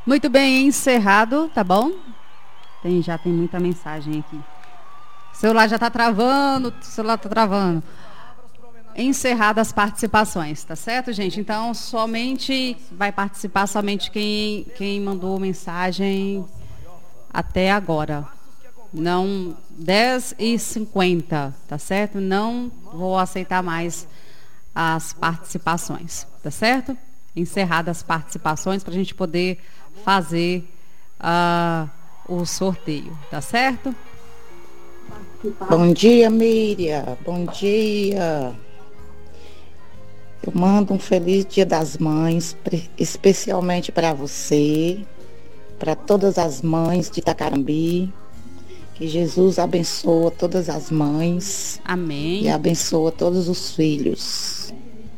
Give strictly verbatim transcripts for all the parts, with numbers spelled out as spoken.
Muito bem, encerrado, tá bom? Tem, já tem muita mensagem aqui. O celular já está travando, o celular está travando. Encerradas as participações, tá certo, gente? Então, somente vai participar somente quem, quem mandou mensagem até agora. Não, dez e cinquenta, tá certo? Não vou aceitar mais as participações, tá certo? Encerradas as participações para a gente poder fazer uh, o sorteio, tá certo? Bom dia, Miriam. Bom dia. Eu mando um feliz Dia das Mães, especialmente para você, para todas as mães de Itacarambi. Que Jesus abençoa todas as mães. Amém. E abençoa todos os filhos.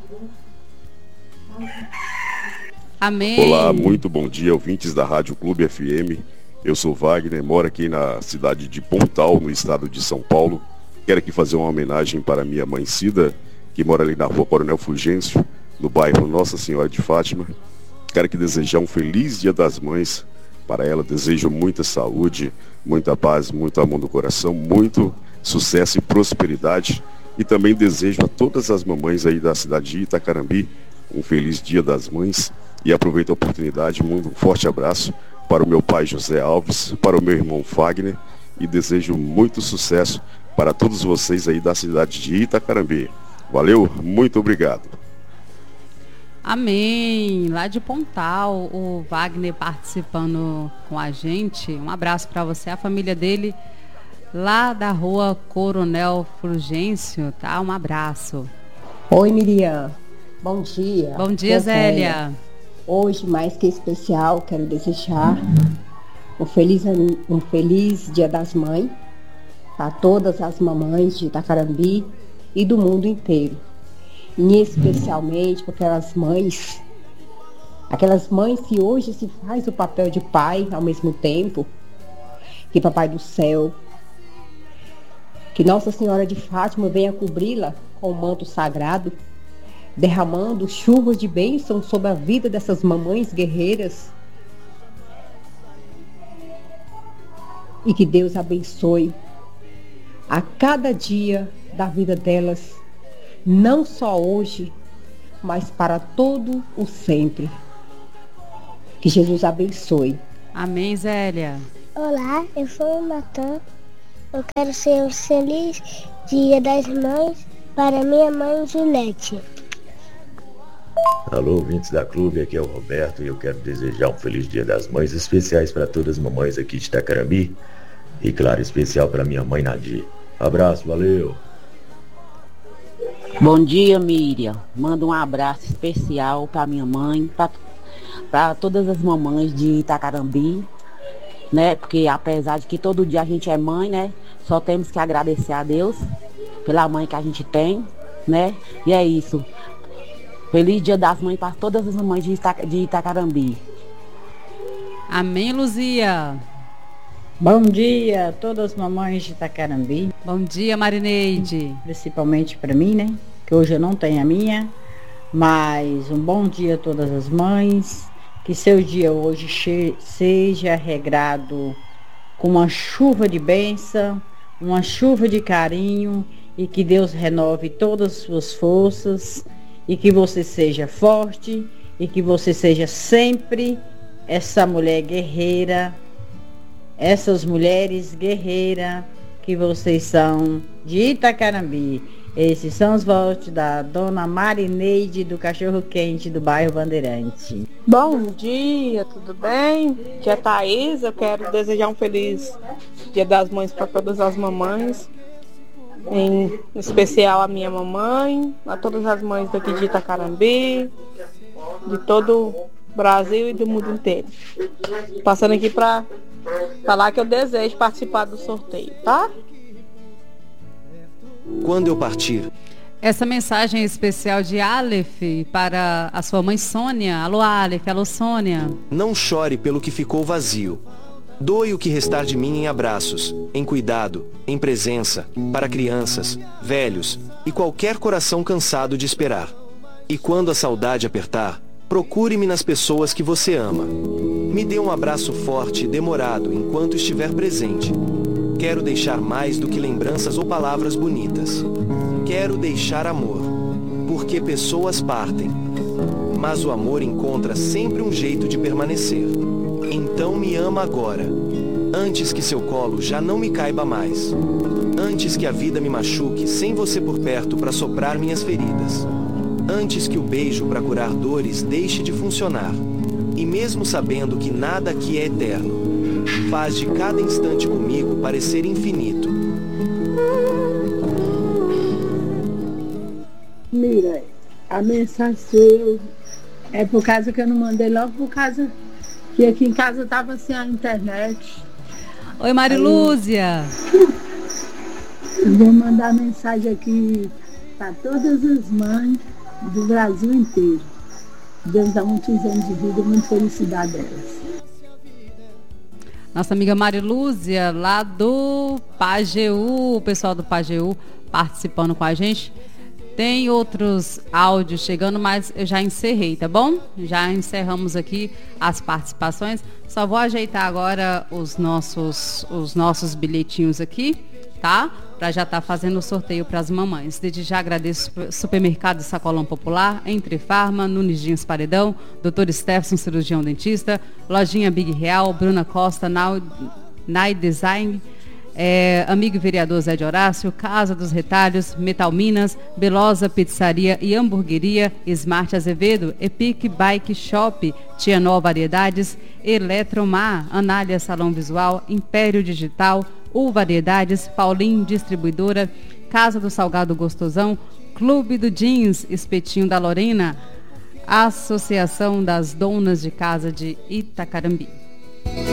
Amém. Olá, muito bom dia, ouvintes da Rádio Clube F M. Eu sou Wagner, moro aqui na cidade de Pontal, no estado de São Paulo. Quero aqui fazer uma homenagem para minha mãe Cida, que mora ali na rua Coronel Fulgêncio, no bairro Nossa Senhora de Fátima. Quero aqui desejar um feliz Dia das Mães para ela. Desejo muita saúde, muita paz, muito amor no coração, muito sucesso e prosperidade. E também desejo a todas as mamães aí da cidade de Itacarambi um feliz Dia das Mães. E aproveito a oportunidade, um forte abraço para o meu pai José Alves, para o meu irmão Fagner, e desejo muito sucesso para todos vocês aí da cidade de Itacarambi. Valeu, muito obrigado. Amém. Lá de Pontal, o Wagner participando com a gente. Um abraço para você, a família dele, lá da rua Coronel Fulgêncio, tá? Um abraço. Oi, Miriam. Bom dia. Bom dia, Zélia. Hoje, mais que especial, quero desejar um feliz, um feliz Dia das Mães a todas as mamães de Itacarambi e do mundo inteiro. E especialmente para aquelas mães, aquelas mães que hoje se faz o papel de pai ao mesmo tempo, que Papai do Céu, que Nossa Senhora de Fátima venha cobri-la com o manto sagrado, derramando chuvas de bênção sobre a vida dessas mamães guerreiras. E que Deus abençoe a cada dia da vida delas, não só hoje, mas para todo o sempre. Que Jesus abençoe. Amém, Zélia. Olá, eu sou o Natan. Eu quero ser um feliz Dia das Mães para minha mãe Juliette. Alô, ouvintes da Clube, aqui é o Roberto e eu quero desejar um feliz Dia das Mães especiais para todas as mamães aqui de Itacarambi e, claro, especial para minha mãe Nadir. Abraço, valeu! Bom dia, Miriam. Manda um abraço especial para minha mãe, para todas as mamães de Itacarambi, né? Porque apesar de que todo dia a gente é mãe, né? Só temos que agradecer a Deus pela mãe que a gente tem, né? E é isso. Feliz Dia das Mães para todas as mamães de, Ita- de Itacarambi. Amém, Luzia. Bom dia a todas as mamães de Itacarambi. Bom dia, Marineide. Principalmente para mim, né? Que hoje eu não tenho a minha. Mas um bom dia a todas as mães. Que seu dia hoje che- seja regrado com uma chuva de bênção, uma chuva de carinho, e que Deus renove todas as suas forças, e que você seja forte, e que você seja sempre essa mulher guerreira, essas mulheres guerreiras que vocês são de Itacarambi. Esses são os votos da dona Marineide do Cachorro Quente do bairro Bandeirante. Bom dia, tudo bem? Aqui é Thaís, eu quero desejar um feliz Dia das Mães para todas as mamães, em especial a minha mamãe, a todas as mães daqui de Itacarambi, de todo o Brasil e do mundo inteiro. Passando aqui para falar que eu desejo participar do sorteio, tá? Quando eu partir. Essa mensagem especial de Aleph para a sua mãe Sônia. Alô, Aleph. Alô, Sônia. Não chore pelo que ficou vazio. Doe o que restar de mim em abraços, em cuidado, em presença, para crianças, velhos e qualquer coração cansado de esperar. E quando a saudade apertar, procure-me nas pessoas que você ama. Me dê um abraço forte e demorado enquanto estiver presente. Quero deixar mais do que lembranças ou palavras bonitas. Quero deixar amor, porque pessoas partem, mas o amor encontra sempre um jeito de permanecer. Então me ama agora, antes que seu colo já não me caiba mais. Antes que a vida me machuque sem você por perto para soprar minhas feridas. Antes que o beijo para curar dores deixe de funcionar. E mesmo sabendo que nada aqui é eterno, faz de cada instante comigo parecer infinito. Mira, a mensagem sua é por causa que eu não mandei logo, por causa que aqui em casa tava sem a internet. Oi, Marilúzia. Eu vou mandar mensagem aqui para todas as mães do Brasil inteiro. Deus dá muitos anos de vida e muita felicidade delas. Nossa amiga Marilúzia, lá do Pajeú, o pessoal do Pajeú participando com a gente. Tem outros áudios chegando, mas eu já encerrei, tá bom? Já encerramos aqui as participações. Só vou ajeitar agora os nossos, os nossos bilhetinhos aqui, tá? Para já estar tá fazendo o sorteio para as mamães. Desde já agradeço Supermercado Sacolão Popular, Entre Farma, Nunes Dias Paredão, doutor Stefson, cirurgião dentista, Lojinha Big Real, Bruna Costa, Nai Design, É, amigo vereador Zé de Horácio, Casa dos Retalhos, Metal Minas, Belosa Pizzaria e Hamburgueria, Smart Azevedo, Epic Bike Shop, Tianol Variedades, Eletromar, Anália Salão Visual, Império Digital, U Variedades, Paulinho Distribuidora, Casa do Salgado Gostosão, Clube do Jeans, Espetinho da Lorena, Associação das Donas de Casa de Itacarambi.